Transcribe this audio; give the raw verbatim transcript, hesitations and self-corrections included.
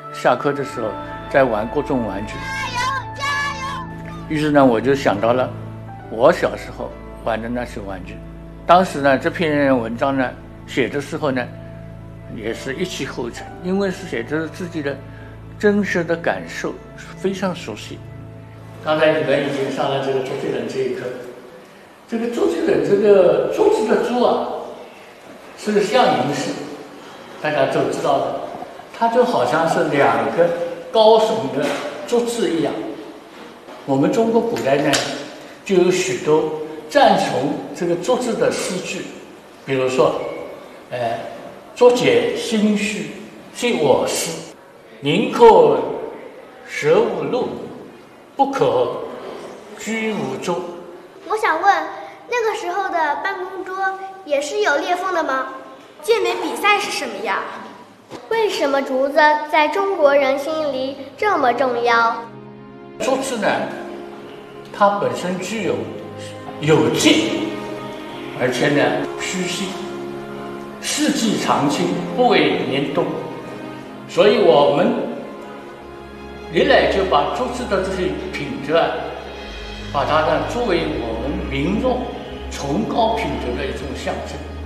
下课的时候在玩各种玩具。于是呢，我就想到了我小时候玩的那些玩具。当时呢，这篇文章呢写的时候呢，也是一气呵成，因为是写的自己的真实的感受，非常熟悉。刚才你们已经上了这个周杰伦这一课。这个周杰伦这个竹子的竹啊，是个象形式，大家都知道的，它就好像是两个高耸的竹子一样。我们中国古代呢，就有许多赞颂这个竹子的诗句，比如说，呃，竹节心虚系我思，宁可舍吾路，不可居吾舟。 我想问，那个时候的办公桌也是有裂缝的吗？ 健美比赛是什么呀？ 为什么竹子在中国人心里这么重要？ 竹子呢，它本身具有有劲，而且呢虚细，四季常青，不为年冬。所以我们历来就把竹子的这些品质啊，把它呢作为我们民众崇高品质的一种象征。